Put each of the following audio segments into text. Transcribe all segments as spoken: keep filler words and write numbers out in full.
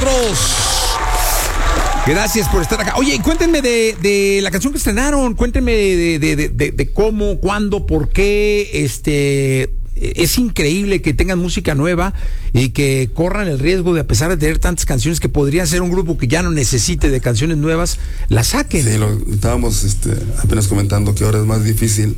nosotros. Gracias por estar acá. Oye, cuéntenme de, de la canción que estrenaron. Cuéntenme de, de, de, de, de cómo, cuándo, por qué. Este, es increíble que tengan música nueva y que corran el riesgo de, a pesar de tener tantas canciones, que podría ser un grupo que ya no necesite de canciones nuevas, la saquen. Sí, lo estábamos este, apenas comentando que ahora es más difícil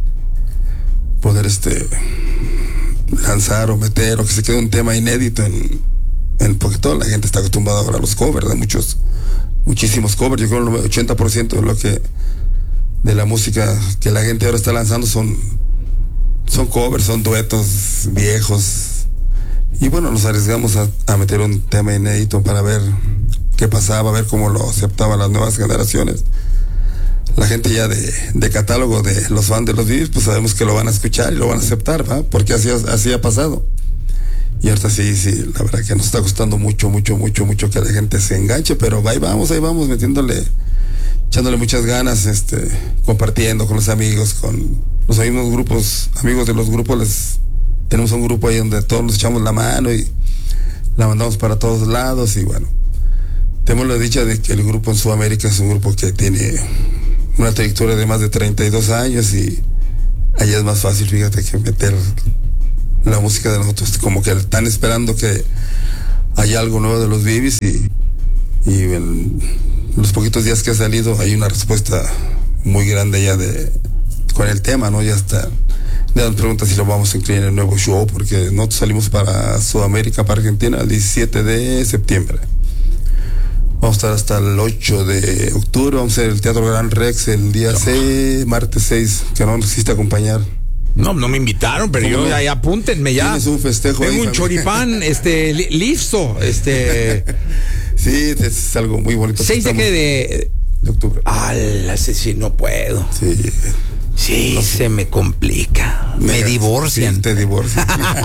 poder este lanzar o meter o que se quede un tema inédito en, en porque toda la gente está acostumbrada ahora a los covers, de muchos muchísimos covers. Yo creo que el ochenta por ciento de lo que de la música que la gente ahora está lanzando son son covers, son duetos viejos, y bueno, nos arriesgamos a, a meter un tema inédito para ver qué pasaba, a ver cómo lo aceptaban las nuevas generaciones. La gente ya de, de catálogo de los fans de los Bee Gees, pues sabemos que lo van a escuchar y lo van a aceptar, ¿va? Porque así, así ha pasado. Y ahorita sí, sí, la verdad que nos está costando mucho, mucho, mucho, mucho que la gente se enganche, pero ahí vamos, ahí vamos, metiéndole, echándole muchas ganas, este, compartiendo con los amigos, con los mismos grupos, amigos de los grupos. Les tenemos un grupo ahí donde todos nos echamos la mano y la mandamos para todos lados. Y bueno, tenemos la dicha de que el grupo en Sudamérica es un grupo que tiene una trayectoria de más de treinta y dos años, y allá es más fácil, fíjate, que meter la música de nosotros, como que están esperando que haya algo nuevo de los Bee Gees, y, y en los poquitos días que ha salido hay una respuesta muy grande ya de con el tema, ¿no? Ya está, ya nos preguntan si lo vamos a incluir en el nuevo show, porque nosotros salimos para Sudamérica, para Argentina, el diecisiete de septiembre. Vamos a estar hasta el ocho de octubre, vamos a hacer el Teatro Gran Rex el día seis, martes seis, que no nos quisiste acompañar. No, no me invitaron, pero yo, no? ya, ya apúntenme ya. Tienes un festejo. Tengo ahí, un choripán, este, li, listo, este. Sí, es algo muy bonito. ¿seis de qué? De, de octubre. Ala, sí, sí, no puedo. Sí. Sí, no, se me complica. Me, me divorcian. Sí, te divorcian.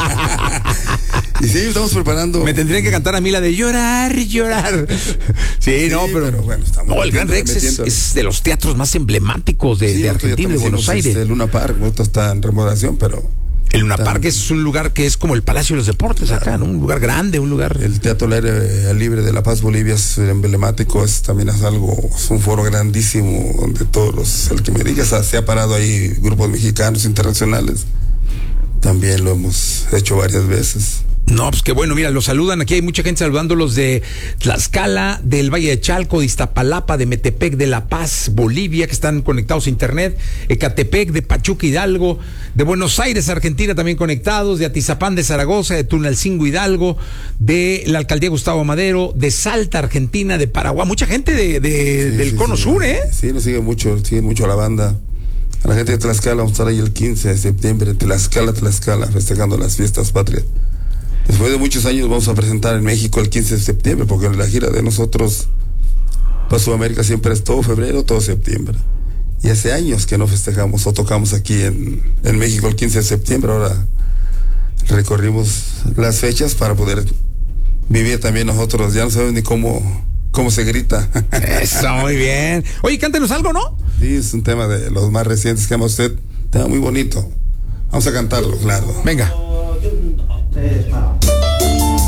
Y sí, estamos preparando. Me tendrían que cantar a mí la de llorar, llorar. Sí, sí, no, pero, pero bueno, estamos. No, el Gran Rex es, es de los teatros más emblemáticos de, sí, de Argentina, de Buenos Aires. Este, el Luna Park, ¿no? Está en remodelación, pero. El Luna Park es un lugar que es como el Palacio de los Deportes acá, ¿no? Un lugar grande, un lugar. El Teatro al Aire Libre de La Paz, Bolivia, es emblemático, es también es algo, es un foro grandísimo donde todos los, el que me digas, se ha parado ahí grupos mexicanos, internacionales. También lo hemos hecho varias veces. No, pues qué bueno, mira, los saludan, aquí hay mucha gente saludándolos de Tlaxcala, del Valle de Chalco, de Iztapalapa, de Metepec, de La Paz, Bolivia, que están conectados a internet, Ecatepec, de Pachuca, Hidalgo, de Buenos Aires, Argentina, también conectados, de Atizapán, de Zaragoza, de Tunalcingo, Hidalgo, de la Alcaldía Gustavo Madero, de Salta, Argentina, de Paraguay, mucha gente de, de sí, del sí, Cono sí, Sur, ¿eh? Sí, nos sigue mucho, sigue mucho la banda. A la gente de Tlaxcala, vamos a estar ahí el quince de septiembre, Tlaxcala, Tlaxcala, festejando las fiestas patrias. Después de muchos años vamos a presentar en México el quince de septiembre, porque la gira de nosotros para Sudamérica siempre es todo febrero, todo septiembre. Y hace años que no festejamos o tocamos aquí en, en México el quince de septiembre. Ahora recorrimos las fechas para poder vivir también nosotros. Ya no sabemos ni cómo, cómo se grita. Eso, muy bien. Oye, cántenos algo, ¿no? Sí, es un tema de los más recientes que ama usted. Tema muy bonito. Vamos a cantarlo, claro. Venga. Tres más.